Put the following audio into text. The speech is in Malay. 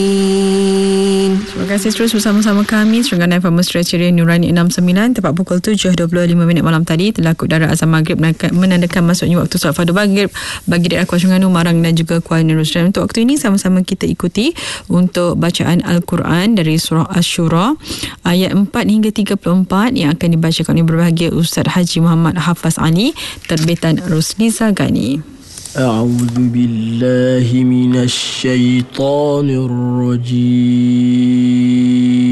Terima kasih terus bersama-sama kami Serengana FM Mesra Ceria Nurani 69. Tepat pukul 7.25 malam tadi telah Darah Azan Maghrib menandakan masuknya waktu solat fardu maghrib bagi daerah Kuala Terengganu, Marang dan juga Kuala Nerus. Dan untuk waktu ini sama-sama kita ikuti untuk bacaan Al-Quran dari surah Asy-Syura ayat 4 hingga 34 yang akan dibacakan oleh berbahagia Ustaz Haji Muhammad Hafaz Ali, terbitan Rusliza Gani. أعوذ بالله من الشيطان الرجيم